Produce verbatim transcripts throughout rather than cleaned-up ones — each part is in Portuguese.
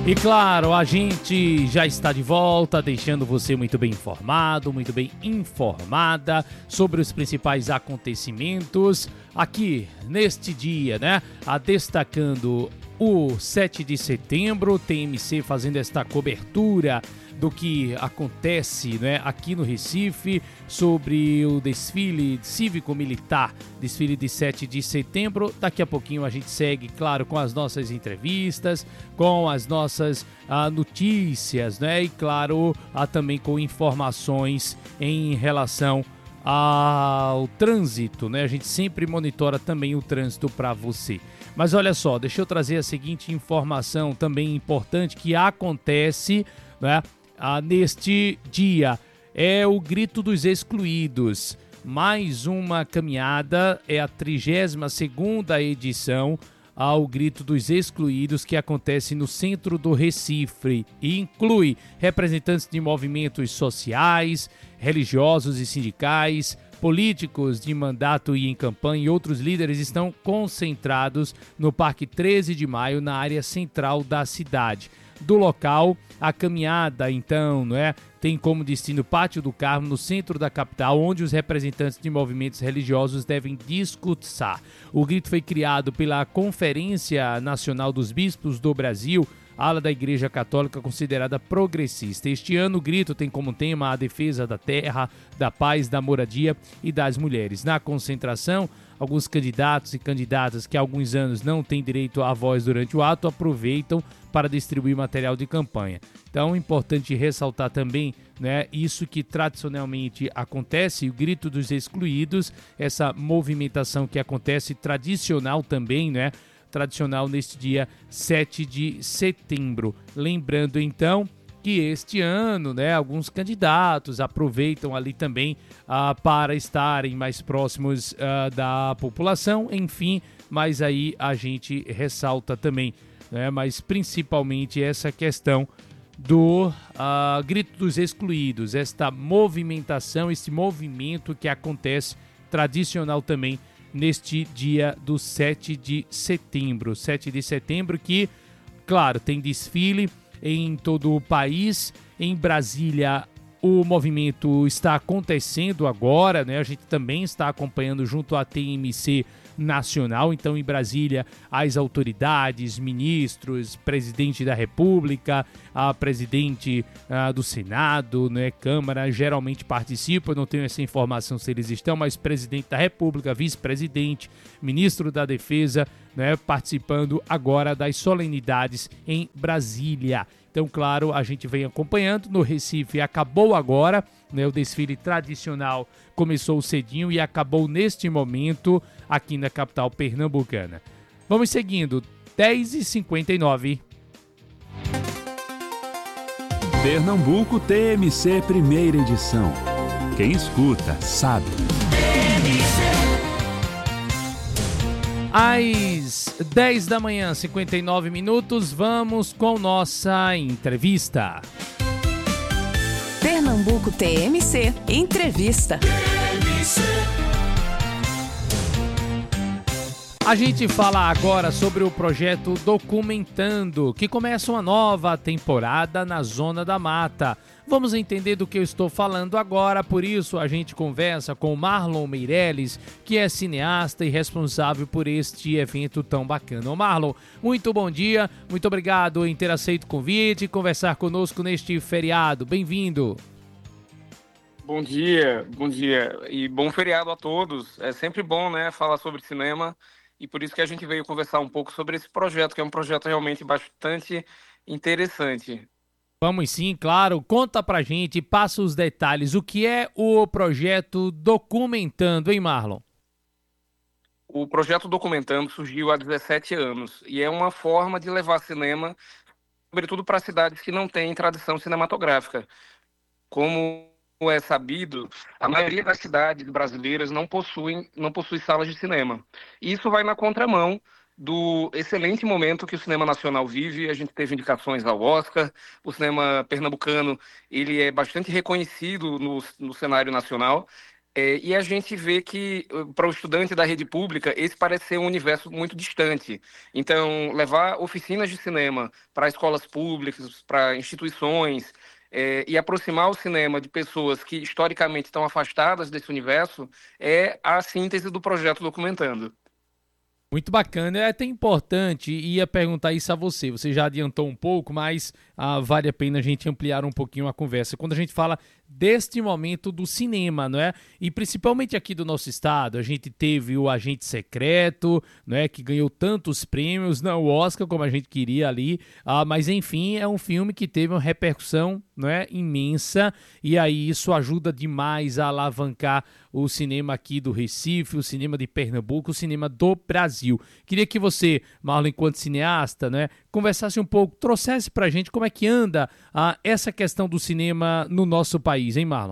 E claro, a gente já está de volta, deixando você muito bem informado, muito bem informada sobre os principais acontecimentos aqui neste dia, né? A destacando o sete de setembro, T M C fazendo esta cobertura do que acontece, né, aqui no Recife, sobre o desfile cívico-militar, desfile de sete de setembro. Daqui a pouquinho a gente segue, claro, com as nossas entrevistas, com as nossas ah, notícias, né, e claro, ah, também com informações em relação ao trânsito, né, a gente sempre monitora também o trânsito para você. Mas olha só, deixa eu trazer a seguinte informação também importante que acontece, né, Ah, neste dia, é o Grito dos Excluídos. Mais uma caminhada, é a trigésima segunda edição ao Grito dos Excluídos, que acontece no centro do Recife e inclui representantes de movimentos sociais, religiosos e sindicais, políticos de mandato e em campanha e outros líderes estão concentrados no Parque treze de maio, na área central da cidade. Do local, a caminhada, então, não é, tem como destino Pátio do Carmo, no centro da capital, onde os representantes de movimentos religiosos devem discursar. O grito foi criado pela Conferência Nacional dos Bispos do Brasil, ala da Igreja Católica considerada progressista. Este ano o grito tem como tema a defesa da terra, da paz, da moradia e das mulheres. Na concentração, alguns candidatos e candidatas que há alguns anos não têm direito à voz durante o ato aproveitam para distribuir material de campanha. Então é importante ressaltar também, né, isso que tradicionalmente acontece, o Grito dos Excluídos, essa movimentação que acontece tradicional também, né, tradicional neste dia sete de setembro. Lembrando então que este ano, né, alguns candidatos aproveitam ali também ah, para estarem mais próximos ah, da população, enfim, mas aí a gente ressalta também, né, mas principalmente essa questão do ah, Grito dos Excluídos, esta movimentação, esse movimento que acontece tradicional também neste dia do sete de setembro. sete de setembro que, claro, tem desfile em todo o país. Em Brasília, o movimento está acontecendo agora, né? A gente também está acompanhando junto à T M C nacional. Então, em Brasília, as autoridades, ministros, presidente da República, a presidente ah, do Senado, né, Câmara, geralmente participam. Eu não tenho essa informação se eles estão, mas presidente da República, vice-presidente, ministro da Defesa, né, participando agora das solenidades em Brasília. Então, claro, a gente vem acompanhando. No Recife acabou agora, né, o desfile tradicional começou cedinho e acabou neste momento aqui na capital pernambucana. Vamos seguindo, dez e cinquenta e nove. Pernambuco T M C primeira edição. Quem escuta, sabe. Às dez da manhã, cinquenta e nove minutos, vamos com nossa entrevista. Pernambuco T M C Entrevista. A gente fala agora sobre o projeto Documentando, que começa uma nova temporada na Zona da Mata. Vamos entender do que eu estou falando agora, por isso a gente conversa com Marlon Meirelles, que é cineasta e responsável por este evento tão bacana. Ô Marlon, muito bom dia, muito obrigado em ter aceito o convite e conversar conosco neste feriado. Bem-vindo. Bom dia, bom dia e bom feriado a todos. É sempre bom, né, falar sobre cinema e por isso que a gente veio conversar um pouco sobre esse projeto, que é um projeto realmente bastante interessante. Vamos sim, claro. Conta pra gente, passa os detalhes. O que é o projeto Documentando, hein, Marlon? O projeto Documentando surgiu há dezessete anos e é uma forma de levar cinema, sobretudo para cidades que não têm tradição cinematográfica. Como é sabido, a maioria das cidades brasileiras não possuem, não possui salas de cinema. E isso vai na contramão do excelente momento que o cinema nacional vive. A gente teve indicações ao Oscar, o cinema pernambucano ele é bastante reconhecido no, no cenário nacional. É, e a gente vê que, para o estudante da rede pública, esse parece ser um universo muito distante. Então, levar oficinas de cinema para escolas públicas, para instituições, é, e aproximar o cinema de pessoas que historicamente estão afastadas desse universo, é a síntese do projeto Documentando. Muito bacana, é até importante, ia perguntar isso a você, você já adiantou um pouco, mas ah, vale a pena a gente ampliar um pouquinho a conversa. Quando a gente fala deste momento do cinema, não é? E principalmente aqui do nosso estado, a gente teve o Agente Secreto, não é? Que ganhou tantos prêmios, não o Oscar como a gente queria ali, ah, mas enfim, é um filme que teve uma repercussão, não é? Imensa, e aí isso ajuda demais a alavancar o cinema aqui do Recife, o cinema de Pernambuco, o cinema do Brasil. Queria que você, Marlon, enquanto cineasta, né, conversasse um pouco, trouxesse pra gente como é que anda ah, essa questão do cinema no nosso país, hein, Marlon?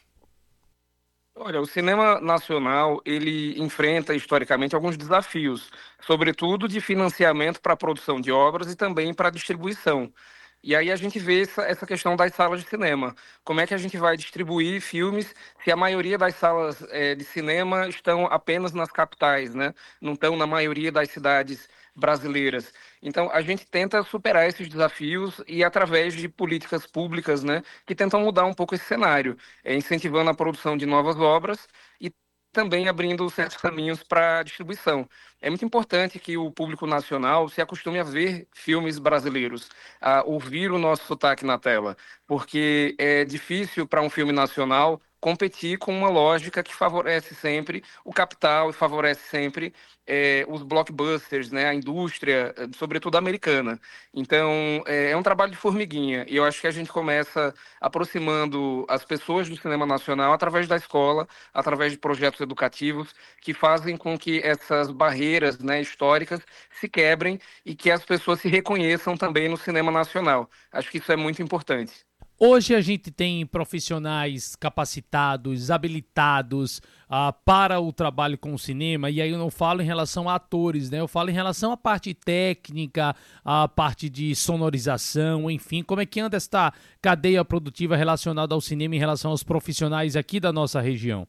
Olha, o cinema nacional, ele enfrenta historicamente alguns desafios, sobretudo de financiamento para a produção de obras e também para a distribuição. E aí a gente vê essa, essa questão das salas de cinema. Como é que a gente vai distribuir filmes se a maioria das salas eh, de cinema estão apenas nas capitais, né? Não estão na maioria das cidades brasileiras. Então, a gente tenta superar esses desafios e através de políticas públicas, né, que tentam mudar um pouco esse cenário, é, incentivando a produção de novas obras e também abrindo certos caminhos para distribuição. É muito importante que o público nacional se acostume a ver filmes brasileiros, a ouvir o nosso sotaque na tela, porque é difícil para um filme nacional competir com uma lógica que favorece sempre o capital e favorece sempre é, os blockbusters, né, a indústria, eh, sobretudo americana. Então, é, é um trabalho de formiguinha, e eu acho que a gente começa aproximando as pessoas do cinema nacional através da escola, através de projetos educativos que fazem com que essas barreiras, né, históricas se quebrem e que as pessoas se reconheçam também no cinema nacional. Acho que isso é muito importante. Hoje a gente tem profissionais capacitados, habilitados ah, para o trabalho com o cinema, e aí eu não falo em relação a atores, né? Eu falo em relação à parte técnica, à parte de sonorização, enfim, como é que anda esta cadeia produtiva relacionada ao cinema em relação aos profissionais aqui da nossa região?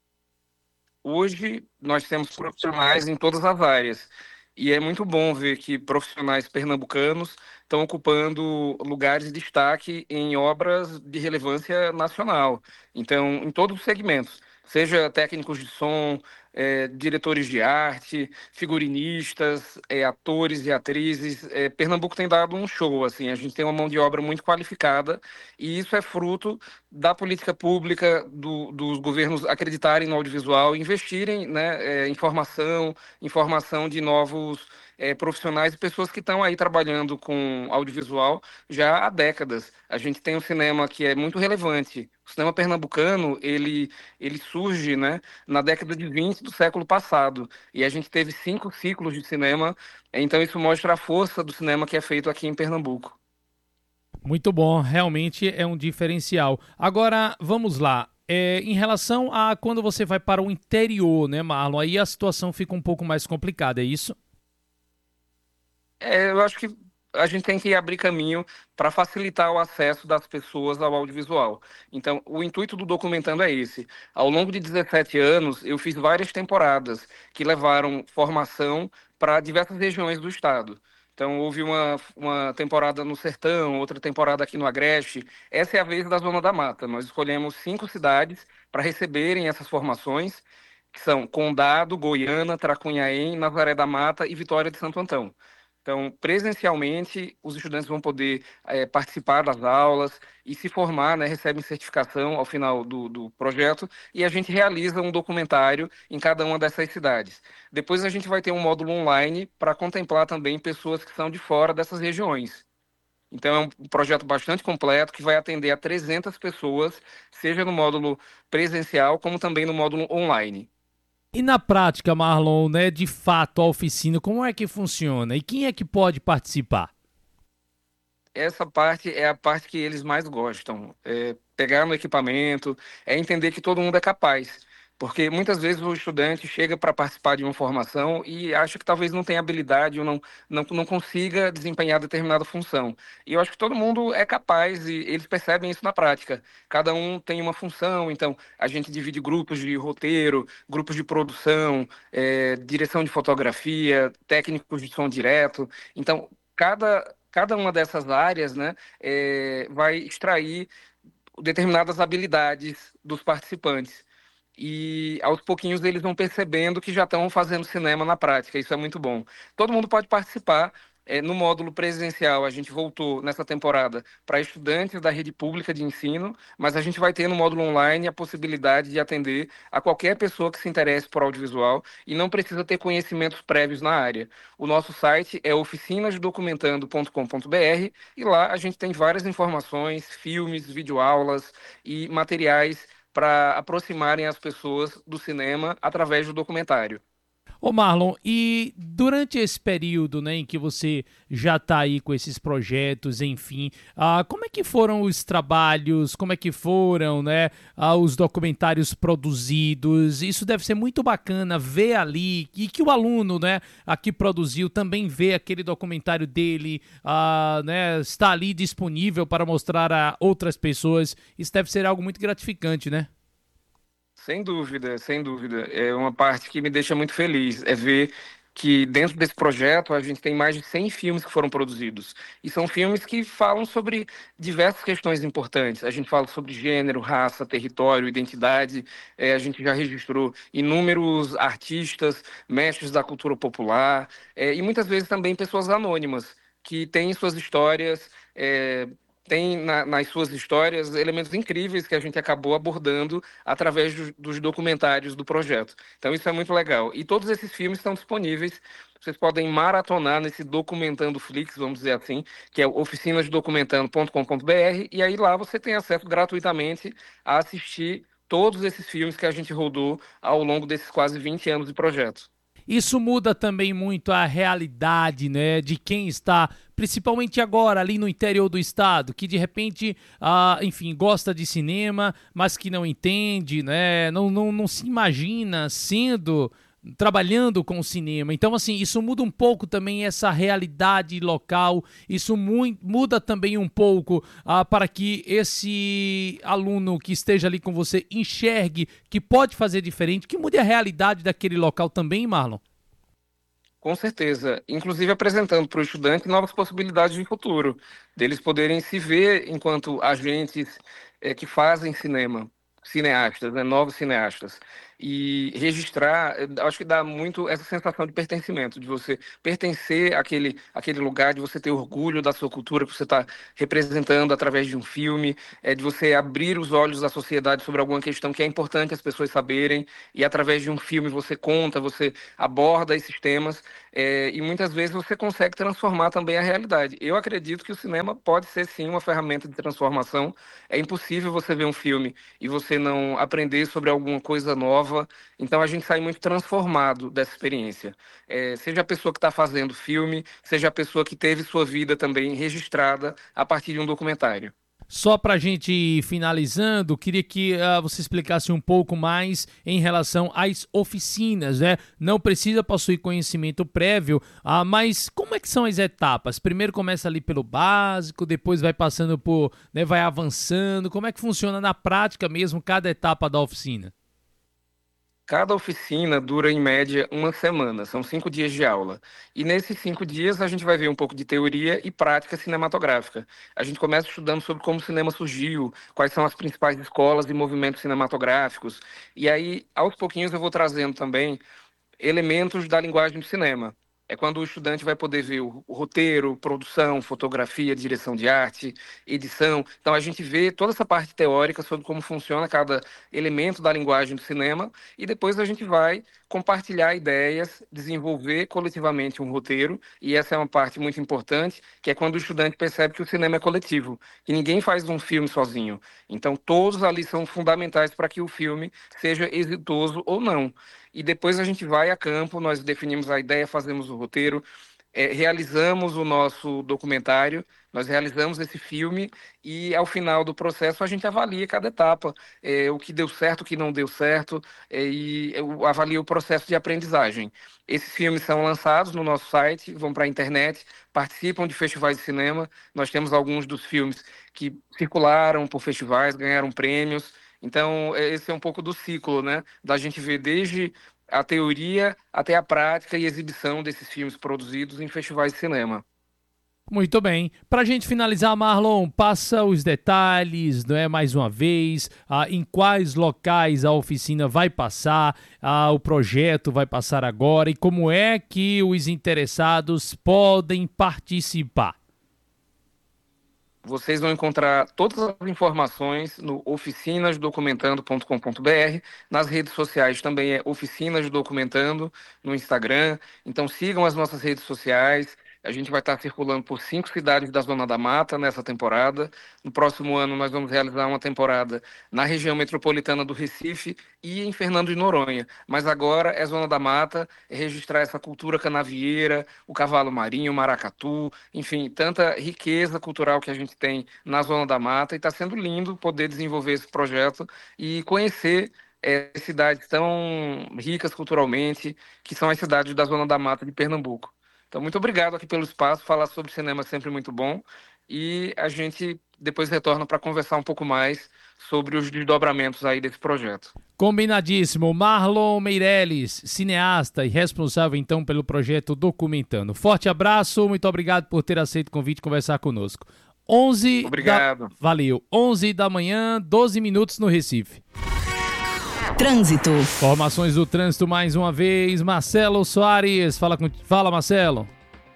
Hoje nós temos profissionais em todas as áreas. E é muito bom ver que profissionais pernambucanos estão ocupando lugares de destaque em obras de relevância nacional. Então, em todos os segmentos, seja técnicos de som, eh, diretores de arte, figurinistas, eh, atores e atrizes. Eh, Pernambuco tem dado um show, assim, a gente tem uma mão de obra muito qualificada e isso é fruto da política pública, do- dos governos acreditarem no audiovisual, investirem, né, eh, em formação, em formação de novos eh, profissionais e pessoas que estão aí trabalhando com audiovisual já há décadas. A gente tem um cinema que é muito relevante. O cinema pernambucano, ele, ele surge, né, na década de vinte do século passado. E a gente teve cinco ciclos de cinema, então isso mostra a força do cinema que é feito aqui em Pernambuco. Muito bom, realmente é um diferencial. Agora, vamos lá. É, em relação a quando você vai para o interior, né, Marlon? Aí a situação fica um pouco mais complicada, é isso? É, eu acho que a gente tem que abrir caminho para facilitar o acesso das pessoas ao audiovisual. Então, o intuito do Documentando é esse. Ao longo de dezessete anos, eu fiz várias temporadas que levaram formação para diversas regiões do estado. Então, houve uma, uma temporada no Sertão, outra temporada aqui no Agreste. Essa é a vez da Zona da Mata. Nós escolhemos cinco cidades para receberem essas formações, que são Condado, Goiânia, Tracunhaém, Nazaré da Mata e Vitória de Santo Antão. Então, presencialmente, os estudantes vão poder eh, participar das aulas e se formar, né, recebem certificação ao final do, do projeto e a gente realiza um documentário em cada uma dessas cidades. Depois a gente vai ter um módulo online para contemplar também pessoas que são de fora dessas regiões. Então, é um projeto bastante completo que vai atender a trezentas pessoas, seja no módulo presencial como também no módulo online. E na prática, Marlon, né, de fato, a oficina, como é que funciona? E quem é que pode participar? Essa parte é a parte que eles mais gostam. É pegar no equipamento, é entender que todo mundo é capaz. Porque muitas vezes o estudante chega para participar de uma formação e acha que talvez não tenha habilidade ou não, não, não consiga desempenhar determinada função. E eu acho que todo mundo é capaz e eles percebem isso na prática. Cada um tem uma função, então a gente divide grupos de roteiro, grupos de produção, eh, direção de fotografia, técnicos de som direto. Então, cada, cada uma dessas áreas, né, eh, vai extrair determinadas habilidades dos participantes. E aos pouquinhos eles vão percebendo que já estão fazendo cinema na prática. Isso é muito bom. Todo mundo pode participar. É, no módulo presencial, a gente voltou nessa temporada para estudantes da rede pública de ensino, mas a gente vai ter no módulo online a possibilidade de atender a qualquer pessoa que se interesse por audiovisual e não precisa ter conhecimentos prévios na área. O nosso site é oficinas documentando ponto com ponto br e lá a gente tem várias informações, filmes, videoaulas e materiais para aproximarem as pessoas do cinema através do documentário. Ô Marlon, e durante esse período, né, em que você já está aí com esses projetos, enfim, ah, como é que foram os trabalhos, como é que foram, né, ah, os documentários produzidos? Isso deve ser muito bacana ver ali e que o aluno, né, aqui produziu também vê aquele documentário dele, ah, né, está ali disponível para mostrar a outras pessoas. Isso deve ser algo muito gratificante, né? Sem dúvida, sem dúvida. É uma parte que me deixa muito feliz, é ver que dentro desse projeto a gente tem mais de cem filmes que foram produzidos. E são filmes que falam sobre diversas questões importantes. A gente fala sobre gênero, raça, território, identidade. É, a gente já registrou inúmeros artistas, mestres da cultura popular, é, e muitas vezes também pessoas anônimas, que têm suas histórias. É, tem na, nas suas histórias elementos incríveis que a gente acabou abordando através do, dos documentários do projeto. Então isso é muito legal. E todos esses filmes estão disponíveis. Vocês podem maratonar nesse Documentando Flix, vamos dizer assim, que é oficinas documentando ponto com ponto br, e aí lá você tem acesso gratuitamente a assistir todos esses filmes que a gente rodou ao longo desses quase vinte anos de projeto. Isso muda também muito a realidade, né, de quem está, principalmente agora ali no interior do estado, que de repente, ah, enfim, gosta de cinema, mas que não entende, né, não, não, não se imagina sendo, trabalhando com o cinema. Então, assim, isso muda um pouco também essa realidade local, isso mu- muda também um pouco ah, para que esse aluno que esteja ali com você enxergue que pode fazer diferente, que mude a realidade daquele local também, Marlon. Com certeza, inclusive apresentando para o estudante novas possibilidades de futuro, deles poderem se ver enquanto agentes eh, que fazem cinema, cineastas, né, novos cineastas, e registrar, eh, acho que dá muito essa sensação de pertencimento, de você pertencer àquele, àquele lugar, de você ter orgulho da sua cultura que você está representando através de um filme, é, de você abrir os olhos da sociedade sobre alguma questão que é importante as pessoas saberem, e através de um filme você conta, você aborda esses temas. É, e muitas vezes você consegue transformar também a realidade. Eu acredito que o cinema pode ser sim uma ferramenta de transformação. É impossível você ver um filme e você não aprender sobre alguma coisa nova. Então a gente sai muito transformado dessa experiência. É, seja a pessoa que está fazendo filme, seja a pessoa que teve sua vida também registrada a partir de um documentário. Só para a gente ir finalizando, queria que uh, você explicasse um pouco mais em relação às oficinas, né? Não precisa possuir conhecimento prévio, uh, mas como é que são as etapas? Primeiro começa ali pelo básico, depois vai passando por, né, vai avançando. Como é que funciona na prática mesmo cada etapa da oficina? Cada oficina dura, em média, uma semana, são cinco dias de aula. E nesses cinco dias a gente vai ver um pouco de teoria e prática cinematográfica. A gente começa estudando sobre como o cinema surgiu, quais são as principais escolas e movimentos cinematográficos. E aí, aos pouquinhos, eu vou trazendo também elementos da linguagem do cinema. É quando o estudante vai poder ver o o roteiro, produção, fotografia, direção de arte, edição. Então a gente vê toda essa parte teórica sobre como funciona cada elemento da linguagem do cinema e depois a gente vai compartilhar ideias, desenvolver coletivamente um roteiro, e essa é uma parte muito importante, que é quando o estudante percebe que o cinema é coletivo, que ninguém faz um filme sozinho. Então todos ali são fundamentais para que o filme seja exitoso ou não. E depois a gente vai a campo, nós definimos a ideia, fazemos o roteiro, é, realizamos o nosso documentário, nós realizamos esse filme e ao final do processo a gente avalia cada etapa, é, o que deu certo, o que não deu certo, é, e eu avalio o processo de aprendizagem. Esses filmes são lançados no nosso site, vão para a internet, participam de festivais de cinema. Nós temos alguns dos filmes que circularam por festivais, ganharam prêmios. Então, esse é um pouco do ciclo, né? Da gente ver desde a teoria até a prática e exibição desses filmes produzidos em festivais de cinema. Muito bem. Para a gente finalizar, Marlon, passa os detalhes, não é, mais uma vez, ah, em quais locais a oficina vai passar, ah, o projeto vai passar agora e como é que os interessados podem participar. Vocês vão encontrar todas as informações no oficinas documentando ponto com ponto b r. Nas redes sociais também é Oficinas Documentando, no Instagram. Então sigam as nossas redes sociais. A gente vai estar circulando por cinco cidades da Zona da Mata nessa temporada. No próximo ano nós vamos realizar uma temporada na região metropolitana do Recife e em Fernando de Noronha. Mas agora é Zona da Mata, é registrar essa cultura canavieira, o cavalo marinho, o maracatu, enfim, tanta riqueza cultural que a gente tem na Zona da Mata. E está sendo lindo poder desenvolver esse projeto e conhecer é, cidades tão ricas culturalmente, que são as cidades da Zona da Mata de Pernambuco. Então, muito obrigado aqui pelo espaço. Falar sobre cinema é sempre muito bom. E a gente depois retorna para conversar um pouco mais sobre os desdobramentos aí desse projeto. Combinadíssimo. Marlon Meirelles, cineasta e responsável, então, pelo projeto Documentando. Forte abraço, muito obrigado por ter aceito o convite de conversar conosco. onze Obrigado. Da... Valeu. onze da manhã, doze minutos no Recife. Trânsito. Informações do trânsito mais uma vez. Marcelo Soares. Fala, com... Fala Marcelo.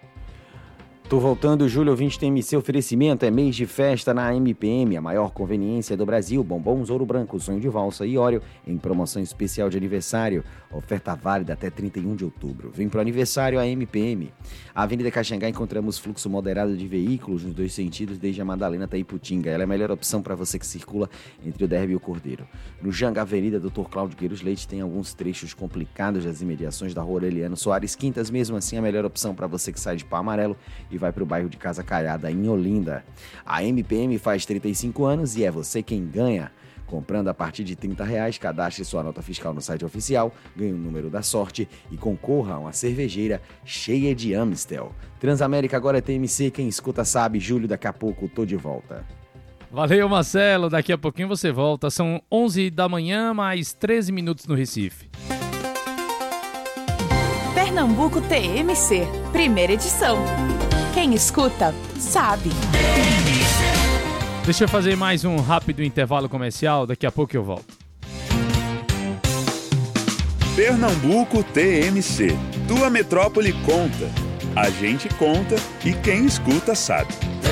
Tô voltando, Júlio, ouvinte T M C, oferecimento é mês de festa na M P M, a maior conveniência do Brasil, bombons Ouro Branco, sonho de valsa e óleo em promoção especial de aniversário, oferta válida até trinta e um de outubro. Vem pro aniversário a M P M. A Avenida Caxangá encontramos fluxo moderado de veículos nos dois sentidos desde a Madalena até Iputinga. Ela é a melhor opção para você que circula entre o Derby e o Cordeiro. No Janga, Avenida doutor Cláudio Gueiros Leite tem alguns trechos complicados das imediações da Rua Aureliano Soares Quintas, mesmo assim a melhor opção para você que sai de Pau Amarelo e vai para o bairro de Casa Caiada, em Olinda. A M P M faz trinta e cinco anos e é você quem ganha. Comprando a partir de trinta reais, cadastre sua nota fiscal no site oficial, ganhe o número da sorte e concorra a uma cervejeira cheia de Amstel. Transamérica agora é T M C, quem escuta sabe. Júlio, daqui a pouco tô de volta. Valeu, Marcelo. Daqui a pouquinho você volta. São onze da manhã, mais treze minutos no Recife. Pernambuco T M C, primeira edição. Quem escuta, sabe. Deixa eu fazer mais um rápido intervalo comercial, daqui a pouco eu volto. Pernambuco T M C, tua metrópole conta. A gente conta e quem escuta sabe.